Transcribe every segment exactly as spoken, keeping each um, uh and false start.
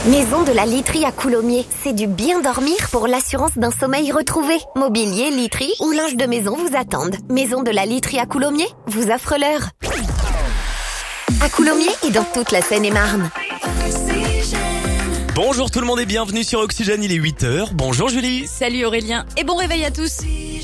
Maison de la literie à Coulommiers, c'est du bien dormir pour l'assurance d'un sommeil retrouvé. Mobilier, literie ou linge de maison vous attendent. Maison de la literie à Coulommiers vous offre l'heure. À Coulommiers et dans toute la Seine-et-Marne. Bonjour tout le monde et bienvenue sur Oxygène, il est huit heures. Bonjour Julie. Salut Aurélien et bon réveil à tous.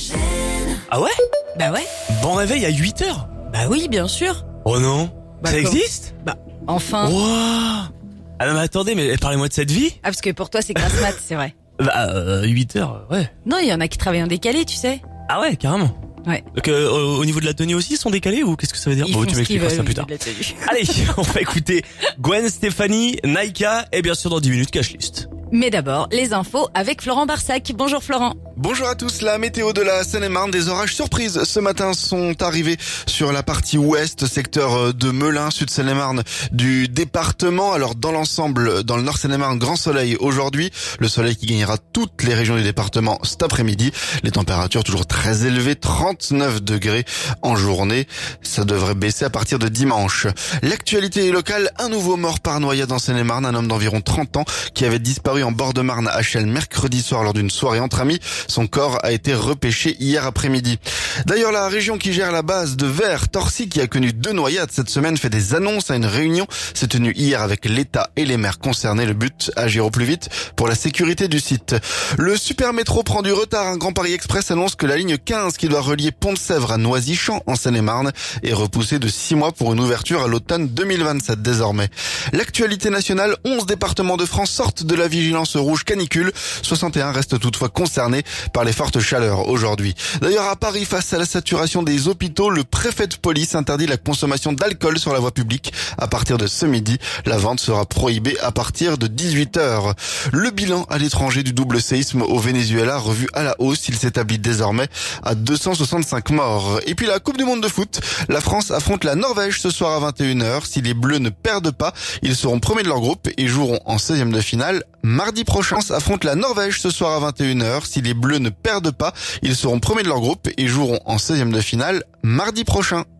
Ah ouais? Bah ouais. Bon réveil à huit heures? Bah oui, bien sûr. Oh non, Bah ça quoi existe? Bah enfin. Wouah. Ah non mais attendez, mais parlez-moi de cette vie. Ah parce que pour toi c'est grasse mat, c'est vrai. Bah euh, huit heures, ouais. Non, il y en a qui travaillent en décalé, tu sais. Ah ouais, carrément. Ouais. Donc euh, au au niveau de la tenue aussi, ils sont décalés ou qu'est-ce que ça veut dire? Ils Bon, font tu ce qu'ils m'expliqueras veulent ça au plus niveau tard. de la tenue. Allez, on va écouter Gwen Stefani, Naika et bien sûr dans dix minutes Cashlist. Mais d'abord, les infos avec Florent Barsac. Bonjour Florent. Bonjour à tous, la météo de la Seine-et-Marne, des orages surprises ce matin sont arrivés sur la partie ouest, secteur de Melun, sud Seine-et-Marne du département. Alors dans l'ensemble, dans le nord Seine-et-Marne, grand soleil aujourd'hui, le soleil qui gagnera toutes les régions du département cet après-midi. Les températures toujours très élevées, trente-neuf degrés en journée, ça devrait baisser à partir de dimanche. L'actualité locale, un nouveau mort par noyade en Seine-et-Marne, un homme d'environ trente ans qui avait disparu en bord de Marne à Chelles mercredi soir lors d'une soirée entre amis. Son corps a été repêché hier après-midi. D'ailleurs, la région qui gère la base de Vers, Torcy, qui a connu deux noyades cette semaine, fait des annonces à une réunion. C'est tenu hier avec l'État et les maires concernés. Le but, agir au plus vite pour la sécurité du site. Le super métro prend du retard. Un Grand Paris Express annonce que la ligne quinze, qui doit relier Pont-de-Sèvres à Noisy-Champs en Seine-et-Marne, est repoussée de six mois pour une ouverture à l'automne deux mille vingt-sept désormais. L'actualité nationale, onze départements de France sortent de la vigilance rouge canicule. soixante et un restent toutefois concernés par les fortes chaleurs aujourd'hui. D'ailleurs, à Paris, face à la saturation des hôpitaux, le préfet de police interdit la consommation d'alcool sur la voie publique. À partir de ce midi, la vente sera prohibée à partir de dix-huit heures. Le bilan à l'étranger du double séisme au Venezuela revu à la hausse. Il s'établit désormais à deux cent soixante-cinq morts. Et puis la Coupe du Monde de foot. La France affronte la Norvège ce soir à vingt et une heures. Si les Bleus ne perdent pas, ils seront premiers de leur groupe et joueront en seizième de finale mardi prochain. La France affronte la Norvège ce soir à vingt et une heures. Si les Bleus ne perdent pas, ils seront premiers de leur groupe et joueront en seizième de finale mardi prochain.